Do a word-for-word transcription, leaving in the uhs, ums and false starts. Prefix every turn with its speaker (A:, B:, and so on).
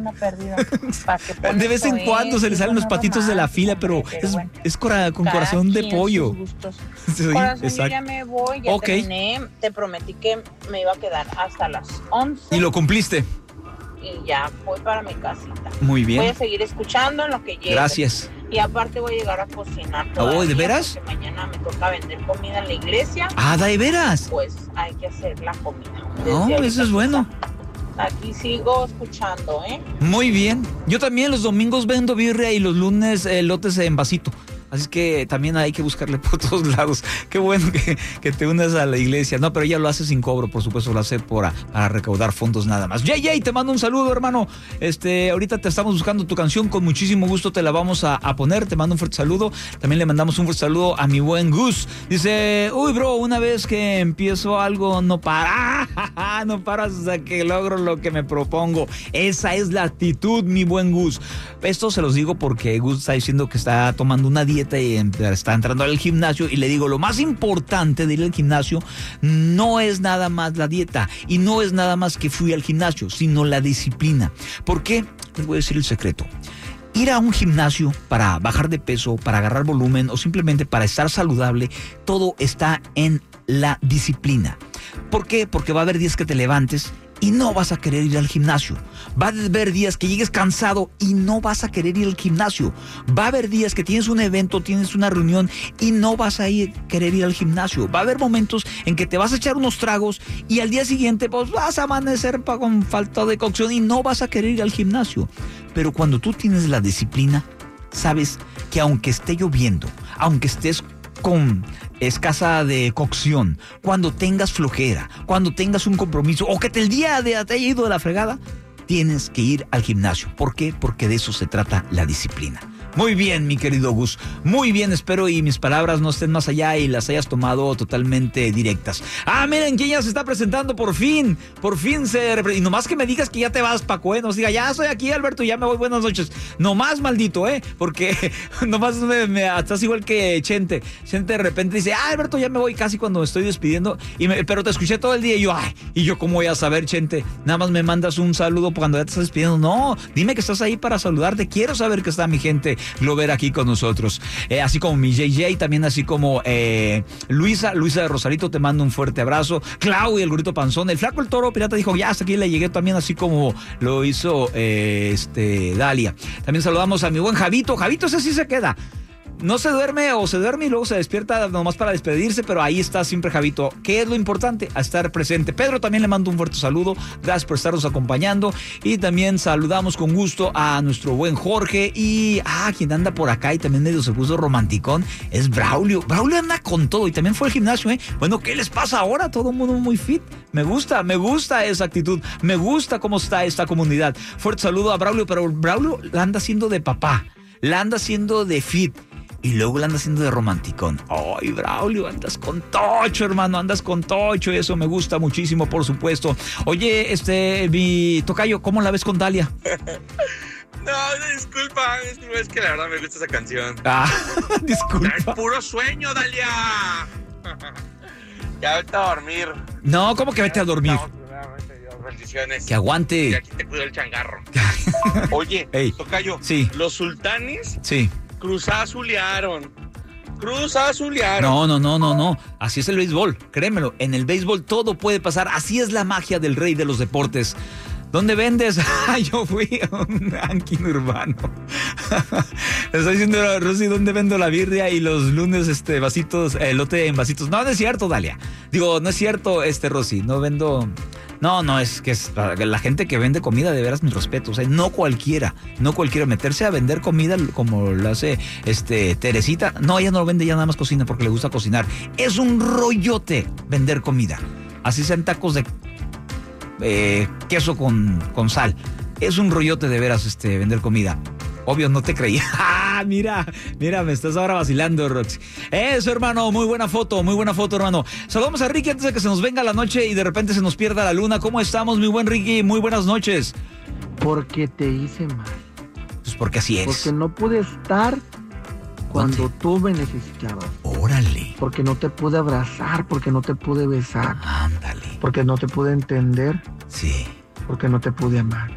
A: una pérdida.
B: De vez en cuando se le salen los patitos de la fila, pero es, bueno, es cora, con corazón de pollo.
A: Sí, corazón, exacto. Yo ya me voy, ya okay. terminé. Te prometí que me iba a quedar hasta las once.
B: ¿Y lo cumpliste?
A: Y ya voy para mi casita.
B: Muy bien.
A: Voy a seguir escuchando en lo que llegue.
B: Gracias.
A: Y aparte voy a llegar a cocinar
B: todavía. Oh, ¿de veras?
A: Porque mañana me toca vender comida en la iglesia.
B: Ah, ¿de veras?
A: Pues hay que hacer la comida.
B: No, oh, eso es bueno.
A: Aquí sigo escuchando, ¿eh?
B: Muy bien. Yo también los domingos vendo birria y los lunes elotes en vasito. Así que también hay que buscarle por todos lados. Qué bueno que, que te unas a la iglesia. No, pero ella lo hace sin cobro, por supuesto, lo hace por, para recaudar fondos nada más. Jay, Jay, te mando un saludo, hermano. Este, ahorita te estamos buscando tu canción, con muchísimo gusto te la vamos a, a poner. Te mando un fuerte saludo. También le mandamos un fuerte saludo a mi buen Gus. Dice, uy, bro, una vez que empiezo algo, no para. No paras hasta que logro lo que me propongo. Esa es la actitud, mi buen Gus. Esto se los digo porque Gus está diciendo que está tomando una dieta y está entrando al gimnasio, y le digo, lo más importante de ir al gimnasio no es nada más la dieta y no es nada más que fui al gimnasio, sino la disciplina. ¿Por qué? Les voy a decir el secreto. Ir a un gimnasio para bajar de peso, para agarrar volumen o simplemente para estar saludable, todo está en la disciplina. ¿Por qué? Porque va a haber días que te levantes y no vas a querer ir al gimnasio. Va a haber días que llegues cansado y no vas a querer ir al gimnasio. Va a haber días que tienes un evento, tienes una reunión y no vas a ir, querer ir al gimnasio. Va a haber momentos en que te vas a echar unos tragos y al día siguiente pues vas a amanecer con falta de cocción y no vas a querer ir al gimnasio. Pero cuando tú tienes la disciplina, sabes que aunque esté lloviendo, aunque estés con escasa de cocción, cuando tengas flojera, cuando tengas un compromiso o que te el día de te haya ido de la fregada, tienes que ir al gimnasio. ¿Por qué? Porque de eso se trata la disciplina. Muy bien, mi querido Gus. Muy bien, espero y mis palabras no estén más allá y las hayas tomado totalmente directas. Ah, miren, quién ya se está presentando por fin. Por fin se... Y nomás que me digas que ya te vas, Paco, ¿eh? Nos diga, ya estoy aquí, Alberto, ya me voy, buenas noches. Nomás, maldito, ¿eh? Porque nomás me, me, estás igual que Chente. Chente de repente dice, ah, Alberto, ya me voy casi cuando me estoy despidiendo. Y me, pero te escuché todo el día y yo, ay, y yo, ¿cómo voy a saber, Chente? Nada más me mandas un saludo cuando ya te estás despidiendo. No, dime que estás ahí para saludarte. Quiero saber que está mi gente Glover aquí con nosotros, eh, así como mi J J, también así como eh, Luisa, Luisa de Rosarito, te mando un fuerte abrazo. Clau y el Gorrito Panzón, el Flaco el Toro Pirata dijo, ya hasta aquí le llegué también, así como lo hizo eh, este Dalia. También saludamos a mi buen Javito, Javito ese sí se queda. No se duerme o se duerme y luego se despierta nomás para despedirse, pero ahí está siempre Javito. ¿Qué es lo importante? A estar presente. Pedro, también le mando un fuerte saludo. Gracias por estarnos acompañando. Y también saludamos con gusto a nuestro buen Jorge. Y, ah, quien anda por acá y también medio se puso romanticón es Braulio. Braulio anda con todo y también fue al gimnasio, ¿eh? Bueno, ¿qué les pasa ahora? Todo el mundo muy fit. Me gusta, me gusta esa actitud. Me gusta cómo está esta comunidad. Fuerte saludo a Braulio, pero Braulio la anda haciendo de papá. La anda haciendo de fit. Y luego la anda haciendo de romanticón. Ay, Braulio, andas con tocho, hermano, andas con tocho. Eso me gusta muchísimo, por supuesto. Oye, este, mi tocayo, ¿cómo la ves con Dalia?
C: No, disculpa, es que la verdad me gusta esa canción.
B: Ah, disculpa.
C: Es puro sueño, Dalia. Ya vete a dormir.
B: No, ¿cómo que vete a dormir?
C: Bendiciones.
B: Que aguante.
C: Y aquí te cuido el changarro. Oye, hey, tocayo,
B: sí.
C: Los sultanes.
B: Sí.
C: Cruzazulearon. Cruzazulearon.
B: No, no, no, no, no. Así es el béisbol. Créemelo. En el béisbol todo puede pasar. Así es la magia del rey de los deportes. ¿Dónde vendes? Ah, yo fui a un ranking urbano. Estoy diciendo, Rosy, ¿dónde vendo la birria y los lunes este vasitos, elote en vasitos? No, no es cierto, Dalia. Digo, no es cierto, este Rosy. No vendo... No, no, es que es la gente que vende comida, de veras, mis respetos. O sea, no cualquiera, no cualquiera. Meterse a vender comida como lo hace este Teresita. No, ella no lo vende, ella nada más cocina porque le gusta cocinar. Es un rollote vender comida. Así sean tacos de eh, queso con, con sal. Es un rollote de veras este vender comida. Obvio, no te creí. ¡Ah, mira! Mira, me estás ahora vacilando, Roxy. Eso, hermano, muy buena foto, muy buena foto, hermano. Saludamos a Ricky antes de que se nos venga la noche y de repente se nos pierda la luna. ¿Cómo estamos, mi buen Ricky? Muy buenas noches.
D: Porque te hice mal.
B: Pues porque así es.
D: Porque no pude estar cuando ¿Dónde? Tú me necesitabas.
B: Órale.
D: Porque no te pude abrazar, porque no te pude besar.
B: Ándale.
D: Porque no te pude entender.
B: Sí.
D: Porque no te pude amar.